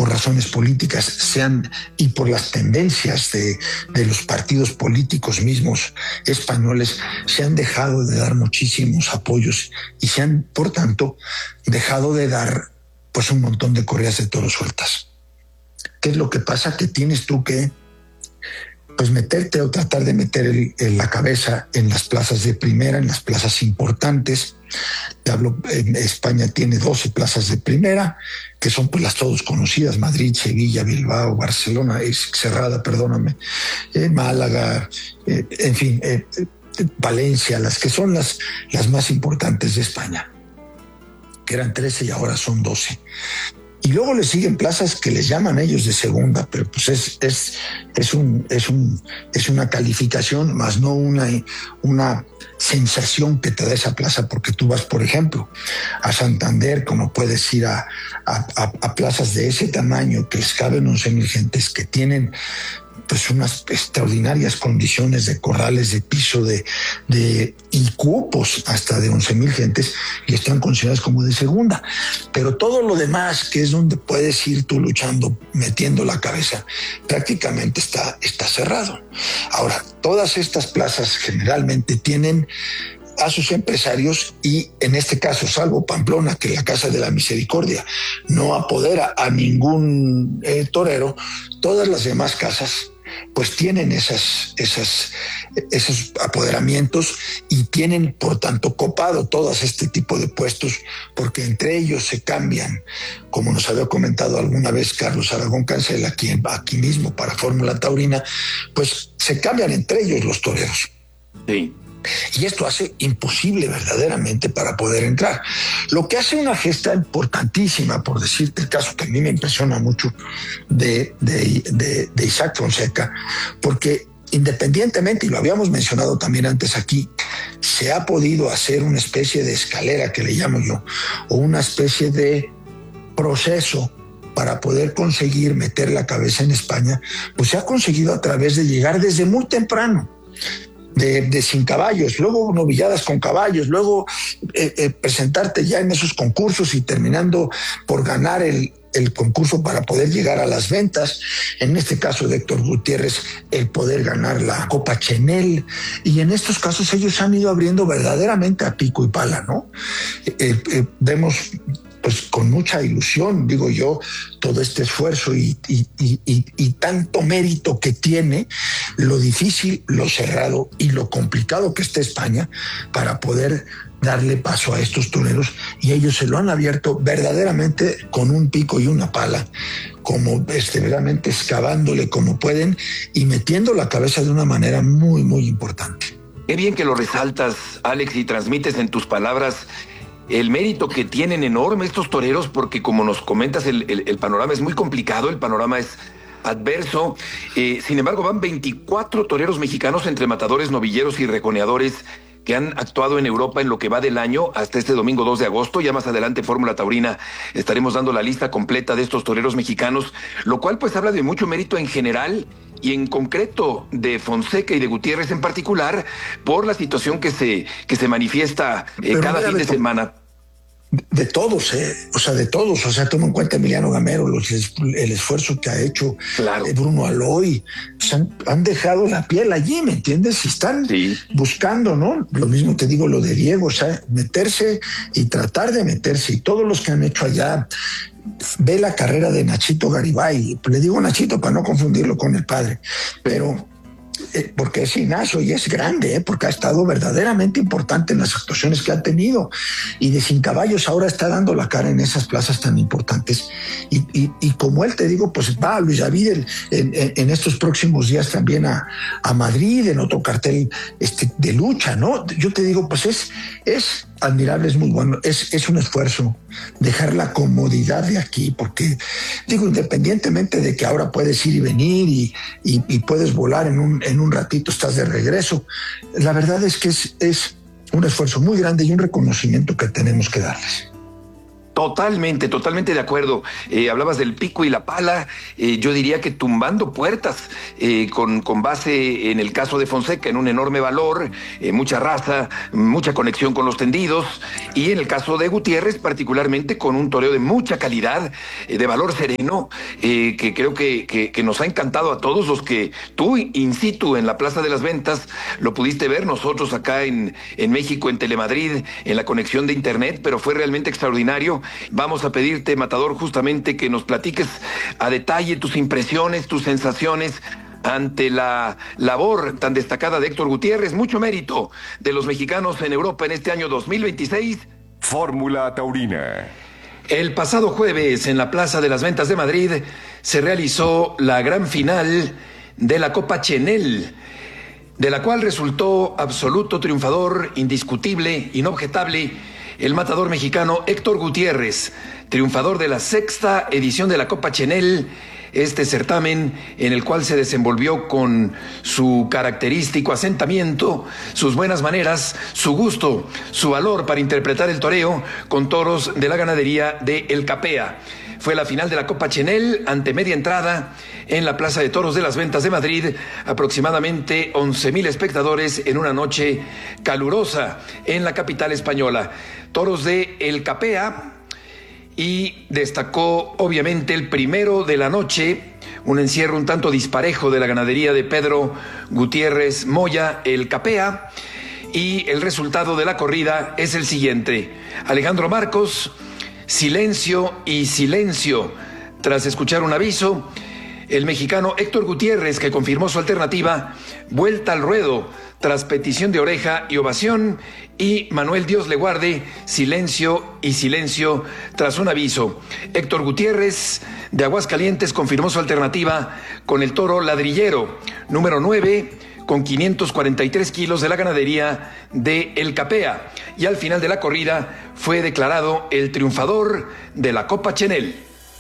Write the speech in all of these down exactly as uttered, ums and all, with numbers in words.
por razones políticas sean y por las tendencias de, de los partidos políticos mismos españoles, se han dejado de dar muchísimos apoyos y se han, por tanto, dejado de dar pues un montón de correas de toros sueltas. ¿Qué es lo que pasa? Que tienes tú que pues meterte o tratar de meter el, el, la cabeza en las plazas de primera, en las plazas importantes. Te hablo, en España tiene doce plazas de primera, que son pues las todos conocidas: Madrid, Sevilla, Bilbao, Barcelona, Cerrada, perdóname, eh, Málaga, eh, en fin, eh, Valencia, las que son las, las más importantes de España, que eran trece y ahora son doce. Y luego le siguen plazas que les llaman ellos de segunda, pero pues es, es, es, un, es, un, es una calificación, más no una, una sensación que te da esa plaza, porque tú vas, por ejemplo, a Santander, como puedes ir a, a, a, a plazas de ese tamaño, que les caben once mil gentes, que tienen pues unas extraordinarias condiciones de corrales, de piso, de, de y cupos hasta de once mil gentes, y están consideradas como de segunda. Pero todo lo demás, que es donde puedes ir tú luchando, metiendo la cabeza, prácticamente está, está cerrado. Ahora, todas estas plazas generalmente tienen a sus empresarios, y en este caso, salvo Pamplona, que la Casa de la Misericordia no apodera a ningún eh, torero, todas las demás casas pues tienen esas, esas, esos apoderamientos y tienen, por tanto, copado todas este tipo de puestos, porque entre ellos se cambian, como nos había comentado alguna vez Carlos Aragón Cancela, aquí, aquí mismo para Fórmula Taurina, pues se cambian entre ellos los toreros. Sí. Y esto hace imposible verdaderamente para poder entrar. Lo que hace una gesta importantísima, por decirte el caso que a mí me impresiona mucho de, de, de, de Isaac Fonseca, porque independientemente, y lo habíamos mencionado también antes aquí, se ha podido hacer una especie de escalera, que le llamo yo, o una especie de proceso para poder conseguir meter la cabeza en España, pues se ha conseguido a través de llegar desde muy temprano. De, de sin caballos, luego novilladas con caballos, luego eh, eh, presentarte ya en esos concursos y terminando por ganar el, el concurso para poder llegar a las ventas. En este caso de Héctor Gutiérrez, el poder ganar la Copa Chenel, y en estos casos ellos han ido abriendo verdaderamente a pico y pala, ¿no? Eh, eh, vemos pues con mucha ilusión, digo yo, todo este esfuerzo y, y, y, y, y tanto mérito que tiene, lo difícil, lo cerrado y lo complicado que está España para poder darle paso a estos toreros, y ellos se lo han abierto verdaderamente con un pico y una pala, como este, verdaderamente excavándole como pueden y metiendo la cabeza de una manera muy, muy importante. Qué bien que lo resaltas, Alex, y transmites en tus palabras el mérito que tienen enorme estos toreros, porque como nos comentas, el, el, el panorama es muy complicado, el panorama es adverso. Eh, sin embargo, van veinticuatro toreros mexicanos entre matadores, novilleros y reconeadores que han actuado en Europa en lo que va del año hasta este domingo dos de agosto. Ya más adelante, Fórmula Taurina, estaremos dando la lista completa de estos toreros mexicanos, lo cual pues habla de mucho mérito en general y en concreto de Fonseca y de Gutiérrez en particular, por la situación que se, que se manifiesta eh, cada fin de semana. De todos, ¿eh? O sea, de todos. O sea, toma en cuenta Emiliano Gamero, los, el esfuerzo que ha hecho, claro. Bruno Aloy. Pues han, han dejado la piel allí, ¿me entiendes? Y están sí. buscando, ¿no? Lo mismo te digo lo de Diego, o sea, meterse y tratar de meterse. Y todos los que han hecho allá, ve la carrera de Nachito Garibay. Le digo Nachito para no confundirlo con el padre, pero eh, porque es Ignacio y es grande, eh, porque ha estado verdaderamente importante en las actuaciones que ha tenido, y de Sin Caballos ahora está dando la cara en esas plazas tan importantes, y, y, y como él te digo, pues va Luis David en, en, en estos próximos días también a, a Madrid en otro cartel este, de lucha, ¿no? Yo te digo, pues es, es admirable, es muy bueno, es, es un esfuerzo dejar la comodidad de aquí, porque digo, independientemente de que ahora puedes ir y venir y, y, y puedes volar en un, en un ratito, estás de regreso, la verdad es que es, es un esfuerzo muy grande y un reconocimiento que tenemos que darles. Totalmente, totalmente de acuerdo. Eh, hablabas del pico y la pala, eh, yo diría que tumbando puertas, eh, con, con base en el caso de Fonseca, en un enorme valor, eh, mucha raza, mucha conexión con los tendidos, y en el caso de Gutiérrez, particularmente con un toreo de mucha calidad, eh, de valor sereno, eh, que creo que, que, que nos ha encantado a todos los que tú, in situ, en la Plaza de las Ventas, lo pudiste ver, nosotros acá en, en México, en Telemadrid, en la conexión de internet, pero fue realmente extraordinario. Vamos a pedirte, Matador, justamente que nos platiques a detalle tus impresiones, tus sensaciones ante la labor tan destacada de Héctor Gutiérrez. Mucho mérito de los mexicanos en Europa en este año dos mil veintiséis. Fórmula Taurina. El pasado jueves, en la Plaza de las Ventas de Madrid, se realizó la gran final de la Copa Chenel, de la cual resultó absoluto triunfador, indiscutible, inobjetable, el matador mexicano Héctor Gutiérrez, triunfador de la sexta edición de la Copa Chenel, este certamen en el cual se desenvolvió con su característico asentamiento, sus buenas maneras, su gusto, su valor para interpretar el toreo con toros de la ganadería de El Capea. Fue la final de la Copa Chenel ante media entrada en la Plaza de Toros de las Ventas de Madrid, aproximadamente once mil espectadores en una noche calurosa en la capital española. Toros de El Capea, y destacó obviamente el primero de la noche, un encierro un tanto disparejo de la ganadería de Pedro Gutiérrez Moya, El Capea, y el resultado de la corrida es el siguiente: Alejandro Marcos, silencio y silencio. Tras escuchar un aviso, el mexicano Héctor Gutiérrez, que confirmó su alternativa, vuelta al ruedo tras petición de oreja y ovación, y Manuel Dios le guarde, silencio y silencio tras un aviso. Héctor Gutiérrez, de Aguascalientes, confirmó su alternativa con el toro Ladrillero, número nueve, con quinientos cuarenta y tres kilos, de la ganadería de El Capea, y al final de la corrida fue declarado el triunfador de la Copa Chenel.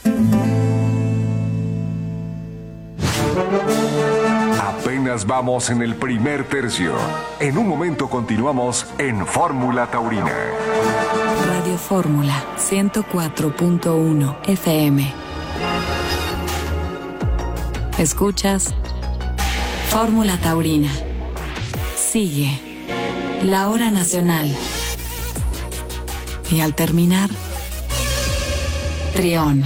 Apenas vamos en el primer tercio. En un momento continuamos en Fórmula Taurina. Radio Fórmula ciento cuatro punto uno F M. Escuchas Fórmula Taurina. Sigue la hora nacional. Y al terminar, Trión.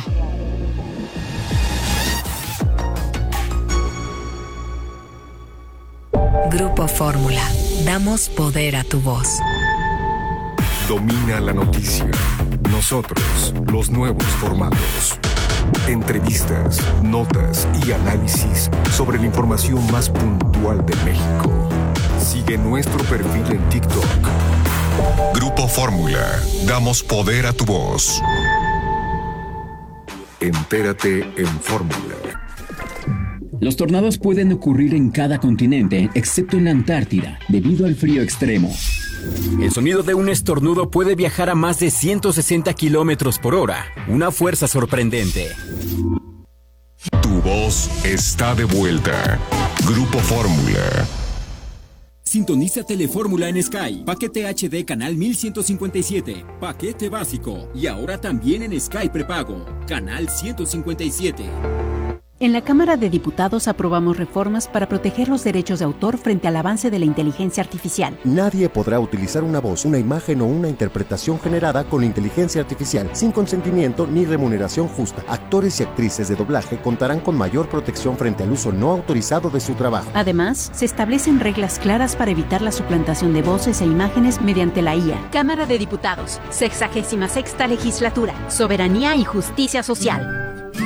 Grupo Fórmula. Damos poder a tu voz. Domina la noticia. Nosotros, los nuevos formatos. Entrevistas, notas y análisis sobre la información más puntual de México. Sigue nuestro perfil en TikTok. Grupo Fórmula. Damos poder a tu voz. Entérate en Fórmula. Los tornados pueden ocurrir en cada continente, excepto en la Antártida, debido al frío extremo. El sonido de un estornudo puede viajar a más de ciento sesenta kilómetros por hora, una fuerza sorprendente. Tu voz está de vuelta. Grupo Fórmula. Sintoniza Telefórmula en Sky. Paquete H D canal mil ciento cincuenta y siete. Paquete básico. Y ahora también en Sky prepago. Canal ciento cincuenta y siete. En la Cámara de Diputados aprobamos reformas para proteger los derechos de autor frente al avance de la inteligencia artificial. Nadie podrá utilizar una voz, una imagen o una interpretación generada con inteligencia artificial sin consentimiento ni remuneración justa. Actores y actrices de doblaje contarán con mayor protección frente al uso no autorizado de su trabajo. Además, se establecen reglas claras para evitar la suplantación de voces e imágenes mediante la I A. Cámara de Diputados, sexagésima sexta legislatura, soberanía y justicia social.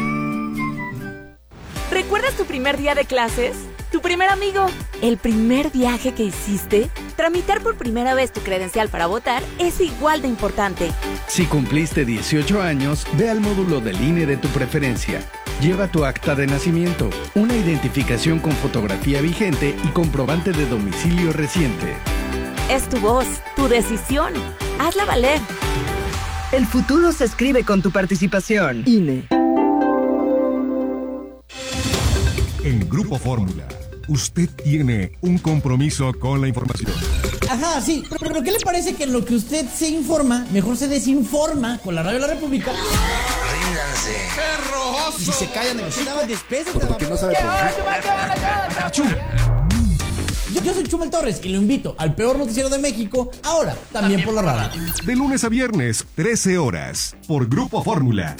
¿Recuerdas tu primer día de clases? ¿Tu primer amigo? ¿El primer viaje que hiciste? Tramitar por primera vez tu credencial para votar es igual de importante. Si cumpliste dieciocho años, ve al módulo del I N E de tu preferencia. Lleva tu acta de nacimiento, una identificación con fotografía vigente y comprobante de domicilio reciente. Es tu voz, tu decisión. Hazla valer. El futuro se escribe con tu participación. I N E. En Grupo Fórmula usted tiene un compromiso con la información. Ajá, sí, pero, pero ¿qué le parece que en lo que usted se informa, mejor se desinforma con la Radio de la República? Ríndanse. ¡Qué Y si se callan, negociaban despeses. Porque no sabe producir. Yo, yo soy Chumel Torres y lo invito al peor noticiero de México, ahora también por la radio. De lunes a viernes, trece horas, por Grupo Fórmula.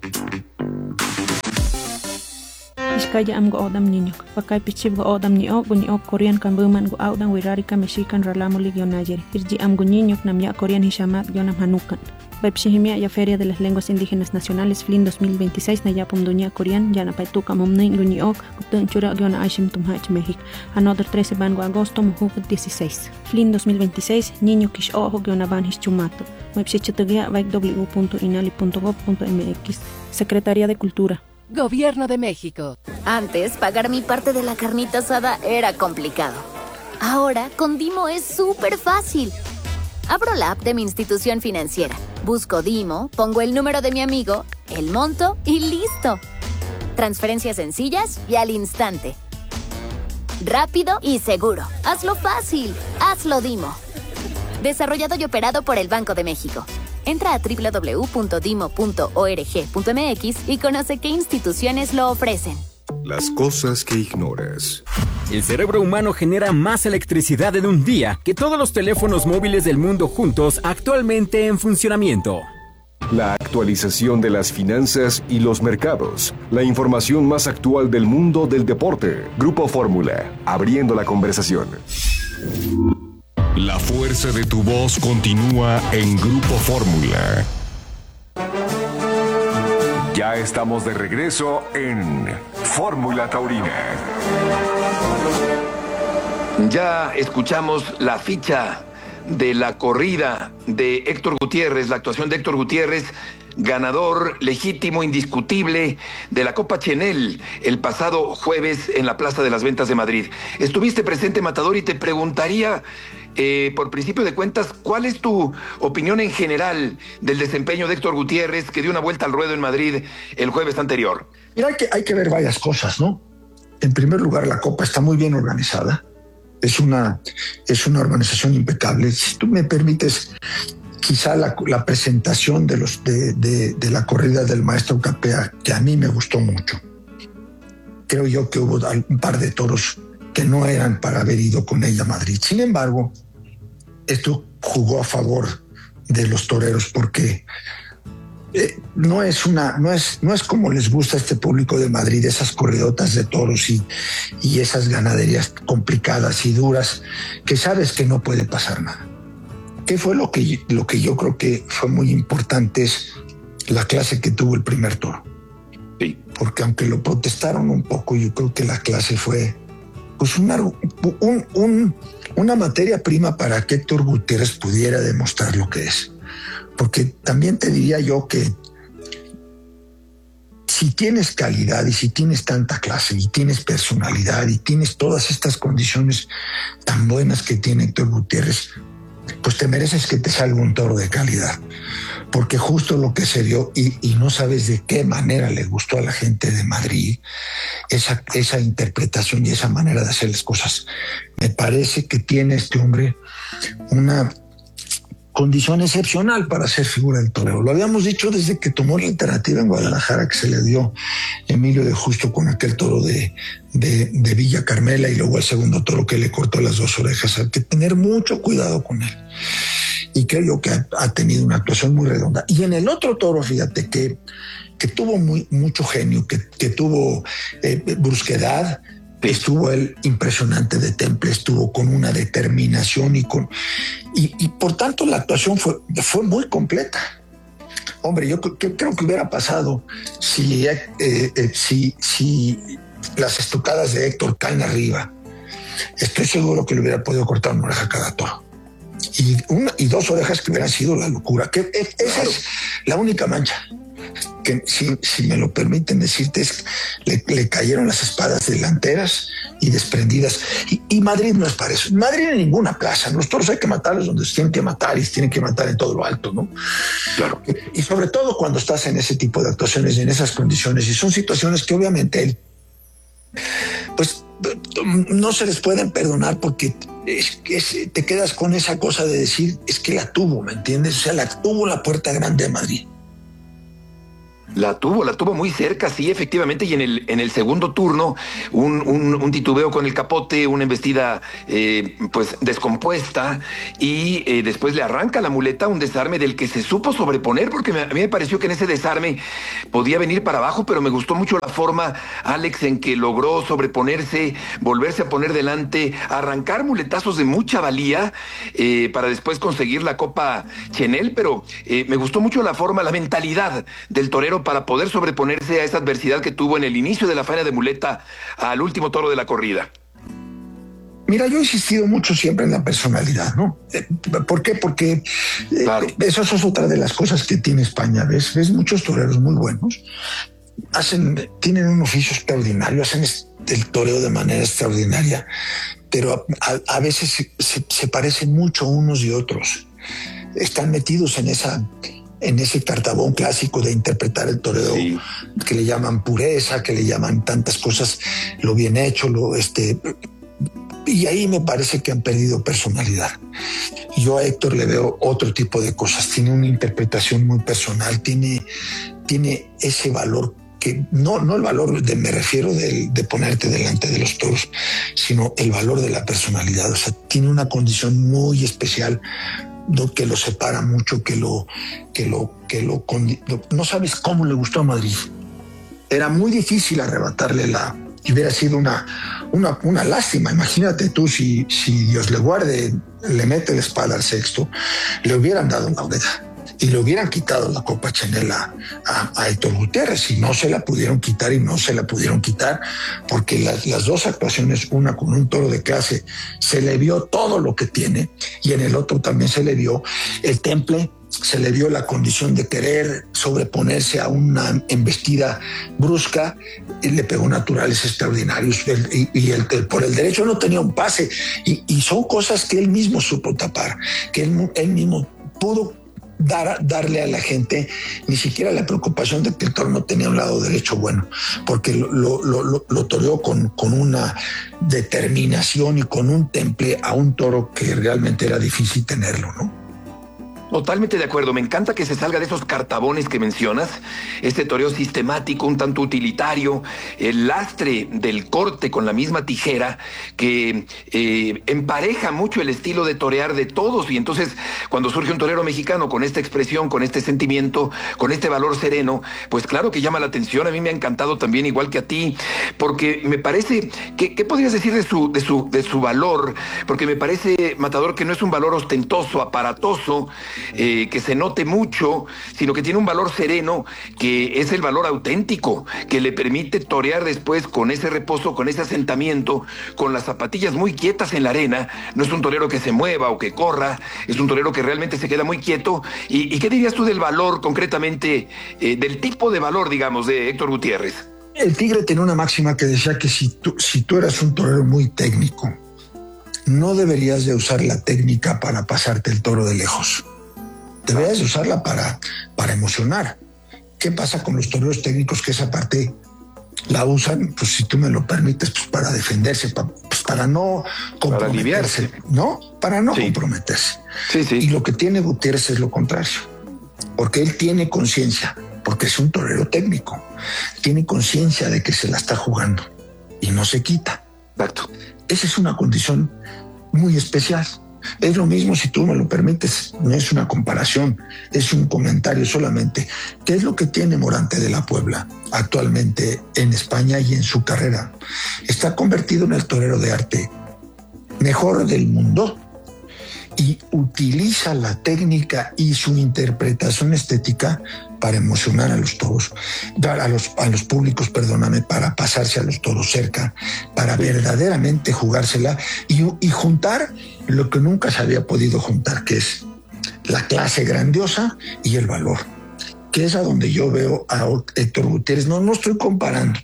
Iskaya am go odam niño, pakay pichib go odam ni ok ni ok Korean kan buman go odam wirari ka Mexican ralamo ligyo nayer. Irji am go niño nam ya Korean hishamat yonam hanukan. Pepsihimia ya Feria de las Lenguas Indígenas Nacionales F L I N dos mil veintiséis na yapum dunya Korean ya na paituka momnei ni ok kutun chura yona aishim tumhach México. Another trece ban go agosto muhuk dieciséis. F L I N dos mil veintiséis niño kish ojo yona ban hischumato. Website vaik w punto inali punto gov punto m x. Secretaría de Cultura. Gobierno de México. Antes, pagar mi parte de la carnita asada era complicado. Ahora, con Dimo es súper fácil. Abro la app de mi institución financiera, busco Dimo, pongo el número de mi amigo, el monto y listo. Transferencias sencillas y al instante. Rápido y seguro. Hazlo fácil. Hazlo Dimo. Desarrollado y operado por el Banco de México. Entra a doble u doble u doble u punto dimo punto org punto m x y conoce qué instituciones lo ofrecen. Las cosas que ignoras. El cerebro humano genera más electricidad en un día que todos los teléfonos móviles del mundo juntos actualmente en funcionamiento. La actualización de las finanzas y los mercados. La información más actual del mundo del deporte. Grupo Fórmula, abriendo la conversación. La fuerza de tu voz continúa en Grupo Fórmula. Ya estamos de regreso en Fórmula Taurina. Ya escuchamos la ficha de la corrida de Héctor Gutiérrez, la actuación de Héctor Gutiérrez, ganador legítimo, indiscutible de la Copa Chenel el pasado jueves en la Plaza de las Ventas de Madrid. Estuviste presente, Matador, y te preguntaría, eh, por principio de cuentas, ¿cuál es tu opinión en general del desempeño de Héctor Gutiérrez, que dio una vuelta al ruedo en Madrid el jueves anterior? Mira, hay que, hay que ver varias cosas, ¿no? En primer lugar, la Copa está muy bien organizada. Es una, es una organización impecable. Si tú me permites, quizá la, la presentación de, los, de, de, de la corrida del maestro Capea, que a mí me gustó mucho. Creo yo que hubo un par de toros que no eran para haber ido con ella a Madrid. Sin embargo, esto jugó a favor de los toreros porque eh, no es una, no es, no es como les gusta a este público de Madrid, esas corridotas de toros y, y esas ganaderías complicadas y duras, que sabes que no puede pasar nada. ¿Qué fue lo que, lo que yo creo que fue muy importante? Es la clase que tuvo el primer toro. Sí. Porque aunque lo protestaron un poco, yo creo que la clase fue pues una, un, un, una materia prima para que Héctor Gutiérrez pudiera demostrar lo que es. Porque también te diría yo que si tienes calidad y si tienes tanta clase y tienes personalidad y tienes todas estas condiciones tan buenas que tiene Héctor Gutiérrez, pues te mereces que te salga un toro de calidad, porque justo lo que se dio, y, y no sabes de qué manera le gustó a la gente de Madrid esa, esa interpretación y esa manera de hacer las cosas. Me parece que tiene este hombre una condición excepcional para ser figura del toreo. Lo habíamos dicho desde que tomó la alternativa en Guadalajara que se le dio Emilio de Justo con aquel toro de, de, de Villa Carmela y luego el segundo toro que le cortó las dos orejas. Hay que tener mucho cuidado con él. Y creo yo que ha, ha tenido una actuación muy redonda. Y en el otro toro, fíjate que, que tuvo muy, mucho genio, que, que tuvo eh, brusquedad. Estuvo él impresionante de temple, estuvo con una determinación y con y, y por tanto la actuación fue, fue muy completa. Hombre, yo creo, creo que hubiera pasado si, eh, eh, si, si las estocadas de Héctor caen arriba. Estoy seguro que le hubiera podido cortar una oreja a cada toro. Y, una, y dos orejas que hubieran sido la locura. Que esa es la única mancha. Que si, si me lo permiten decirte, es le, le cayeron las espadas delanteras y desprendidas. Y, y Madrid no es para eso. Madrid en ninguna plaza. Los toros hay que matarlos donde se tienen que matar y se tienen que matar en todo lo alto, ¿no? Claro. Y, y sobre todo cuando estás en ese tipo de actuaciones y en esas condiciones. Y son situaciones que obviamente él, pues no se les pueden perdonar porque es, es, te quedas con esa cosa de decir, es que la tuvo, ¿me entiendes? O sea, la tuvo la Puerta Grande de Madrid. La tuvo, la tuvo muy cerca, sí, efectivamente, y en el, en el segundo turno, un, un, un titubeo con el capote, una embestida eh, pues descompuesta, y eh, después le arranca la muleta, un desarme del que se supo sobreponer, porque me, a mí me pareció que en ese desarme podía venir para abajo, pero me gustó mucho la forma, Alex, en que logró sobreponerse, volverse a poner delante, arrancar muletazos de mucha valía, eh, para después conseguir la Copa Chenel, pero eh, me gustó mucho la forma, la mentalidad del torero para poder sobreponerse a esa adversidad que tuvo en el inicio de la faena de muleta al último toro de la corrida. Mira, yo he insistido mucho siempre en la personalidad, ¿no? ¿Por qué? Porque eh, claro. Eso es otra de las cosas que tiene España. ¿Ves? Ves muchos toreros muy buenos, hacen, tienen un oficio extraordinario, hacen el toreo de manera extraordinaria, pero a, a veces se, se, se parecen mucho unos y otros. Están metidos en esa... en ese cartabón clásico de interpretar el toreo, sí, que le llaman pureza, que le llaman tantas cosas, lo bien hecho, lo este, y ahí me parece que han perdido personalidad. Yo a Héctor le veo otro tipo de cosas, tiene una interpretación muy personal, tiene, tiene ese valor que no, no el valor de, me refiero de, de ponerte delante de los toros, sino el valor de la personalidad. O sea, tiene una condición muy especial, lo que lo separa mucho, que lo, que lo, que lo, lo, no sabes cómo le gustó a Madrid. Era muy difícil arrebatarle la, y hubiera sido una, una, una lástima. Imagínate tú si, si Dios le guarde, le mete la espada al sexto, le hubieran dado una aureda y le hubieran quitado la Copa Chenel a, a, a Héctor Gutiérrez, y no se la pudieron quitar y no se la pudieron quitar porque las, las dos actuaciones, una con un toro de clase, se le vio todo lo que tiene, y en el otro también se le vio el temple, se le vio la condición de querer sobreponerse a una embestida brusca, y le pegó naturales extraordinarios, el, y, y el, el, por el derecho no tenía un pase, y, y son cosas que él mismo supo tapar, que él, él mismo pudo Dar, darle a la gente ni siquiera la preocupación de que el toro no tenía un lado derecho bueno, porque lo, lo, lo, lo toreó con, con una determinación y con un temple a un toro que realmente era difícil tenerlo, ¿no? Totalmente de acuerdo, me encanta que se salga de esos cartabones que mencionas, este toreo sistemático, un tanto utilitario, el lastre del corte con la misma tijera que eh, empareja mucho el estilo de torear de todos, y entonces cuando surge un torero mexicano con esta expresión, con este sentimiento, con este valor sereno, pues claro que llama la atención. A mí me ha encantado también, igual que a ti, porque me parece, que, ¿qué podrías decir de su, de su, de su valor? Porque me parece, Matador, que no es un valor ostentoso, aparatoso, Eh, que se note mucho, sino que tiene un valor sereno, que es el valor auténtico, que le permite torear después con ese reposo, con ese asentamiento, con las zapatillas muy quietas en la arena. No es un torero que se mueva o que corra, es un torero que realmente se queda muy quieto. ¿Y, y qué dirías tú del valor concretamente, eh, del tipo de valor, digamos, de Héctor Gutiérrez? El Tigre tenía una máxima que decía que si tú, si tú eras un torero muy técnico, no deberías de usar la técnica para pasarte el toro de lejos. Deberías usarla para, para emocionar. ¿Qué pasa con los toreros técnicos que esa parte la usan, pues si tú me lo permites, pues para defenderse, para, pues para no comprometerse, para ¿no? Para no sí. comprometerse. Sí, sí. Y lo que tiene Gutiérrez es lo contrario, porque él tiene conciencia, porque es un torero técnico, tiene conciencia de que se la está jugando y no se quita. Exacto. Esa es una condición muy especial. Es lo mismo, si tú me lo permites, no es una comparación, es un comentario solamente. ¿Qué es lo que tiene Morante de la Puebla actualmente en España y en su carrera? Está convertido en el torero de arte mejor del mundo y utiliza la técnica y su interpretación estética para emocionar a los toros, a los, a los públicos, perdóname, para pasarse a los toros cerca, para verdaderamente jugársela y, y juntar lo que nunca se había podido juntar, que es la clase grandiosa y el valor, que es a donde yo veo a Héctor Gutiérrez. No, no estoy comparando.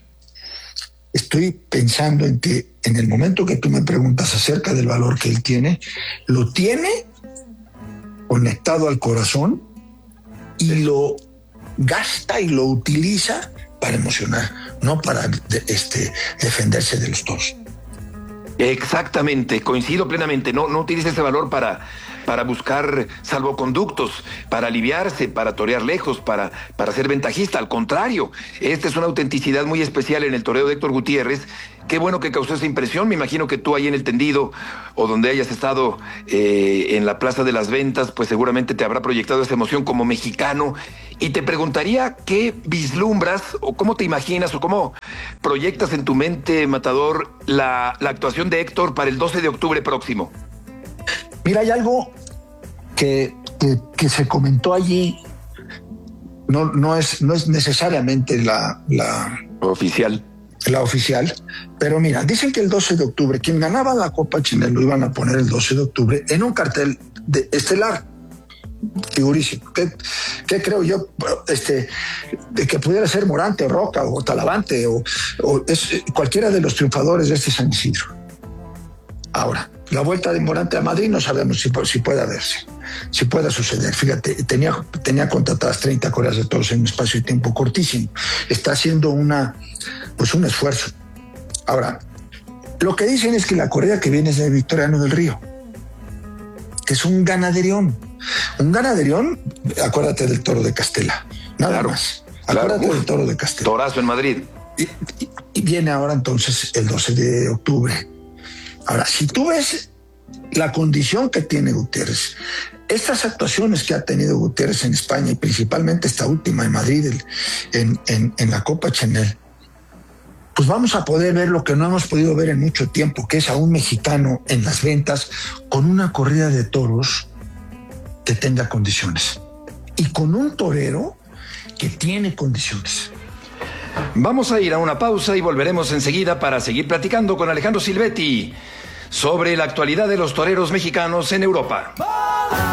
Estoy pensando en que en el momento que tú me preguntas acerca del valor que él tiene, lo tiene conectado al corazón y lo gasta y lo utiliza para emocionar, no para de, este, defenderse de los toros. Exactamente, coincido plenamente. No, no utilice ese valor para, para buscar salvoconductos, para aliviarse, para torear lejos, para, para ser ventajista. Al contrario, esta es una autenticidad muy especial en el toreo de Héctor Gutiérrez. Qué bueno que causó esa impresión. Me imagino que tú ahí en el tendido o donde hayas estado eh, en la Plaza de las Ventas, pues seguramente te habrá proyectado esa emoción como mexicano. Y te preguntaría qué vislumbras o cómo te imaginas o cómo proyectas en tu mente, Matador, la, la actuación de Héctor para el doce de octubre próximo. Mira, hay algo que, que, que se comentó allí, no, no, es, no es necesariamente la, la oficial. La oficial, pero mira, dicen que el doce de octubre, quien ganaba la Copa Chenel lo iban a poner el doce de octubre en un cartel de estelar, figurísimo. ¿Qué, qué creo yo? Este, de que pudiera ser Morante, o Roca, o Talavante, o, o es, cualquiera de los triunfadores de este San Isidro. Ahora, la vuelta de Morante a Madrid no sabemos si, si pueda verse, si pueda suceder. Fíjate, tenía, tenía contratadas treinta correas de toros en un espacio de tiempo cortísimo. Está haciendo una, pues un esfuerzo. Ahora, lo que dicen es que la correa que viene es de Victoriano del Río, que es un ganaderión. Un ganaderión, acuérdate del Toro de Castela, nada claro, más. Acuérdate claro. del Toro de Castela. Torazo en Madrid. Y, y, y viene ahora entonces el doce de octubre. Ahora, si tú ves la condición que tiene Gutiérrez, estas actuaciones que ha tenido Gutiérrez en España y principalmente esta última en Madrid, el, en, en, en la Copa Chenel, pues vamos a poder ver lo que no hemos podido ver en mucho tiempo, que es a un mexicano en las ventas con una corrida de toros que tenga condiciones y con un torero que tiene condiciones. Vamos a ir a una pausa y volveremos enseguida para seguir platicando con Alejandro Silvetti sobre la actualidad de los toreros mexicanos en Europa.